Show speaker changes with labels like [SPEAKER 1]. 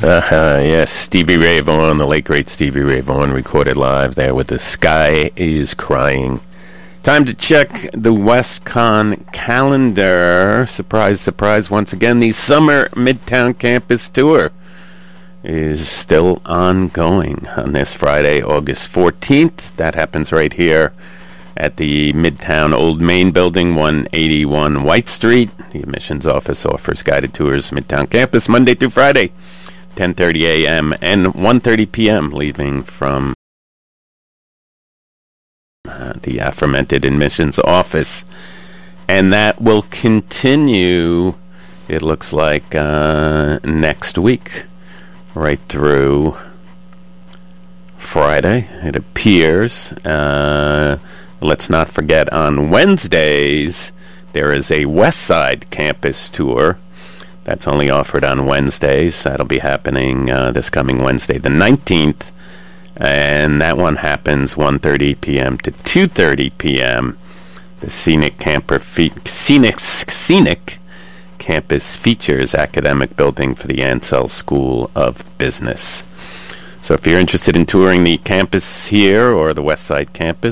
[SPEAKER 1] Yes, Stevie Ray Vaughan, the late great Stevie Ray Vaughan, recorded live there with The Sky is Crying. Time to check the WestCon calendar. Surprise, surprise, once again, the Summer Midtown Campus Tour is still ongoing on this Friday, August 14th. That happens right here at the Midtown Old Main Building, 181 White Street. The admissions office offers guided tours Midtown Campus Monday through Friday, 10:30 a.m. and 1:30 p.m., leaving from the aforementioned admissions office. And that will continue, it looks like, next week, right through Friday, it appears. Let's not forget, on Wednesdays, there is a West Side Campus Tour. That's only offered on Wednesdays. That'll be happening this coming Wednesday, the 19th. And that one happens 1:30 p.m. to 2:30 p.m. The Scenic Campus features academic building for the Ansel School of Business. So if you're interested in touring the campus here or the West Side Campus,